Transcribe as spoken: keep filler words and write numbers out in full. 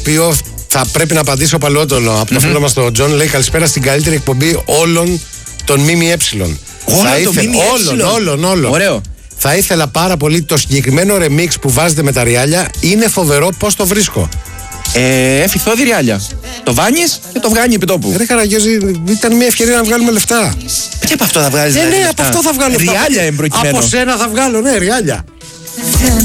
οποίο θα πρέπει να απαντήσει ο Παλαιότολο από το mm-hmm. φίλο μας τον Τζον. Λέει καλησπέρα στην καλύτερη εκπομπή όλων των ΜΜΕ. Όλων των ΜΜΕ. Όλων, όλων, όλων. Ωραίο. Θα ήθελα πάρα πολύ το συγκεκριμένο remix που βάζετε με τα ριάλια. Είναι φοβερό, πώς το βρίσκω. Ε, Εφηθόδη ριάλια. Το βάνεις και το βγάνει επί τόπου. Ρε Καραγιώζη, ήταν μια ευκαιρία να βγάλουμε λεφτά. Και από αυτό θα βγάλεις Ε, δηλαδή ναι, λεφτά. από αυτό θα βγάλω. Ριάλια εμπροκειμένο. Από σένα θα βγάλω, ναι, ριάλια.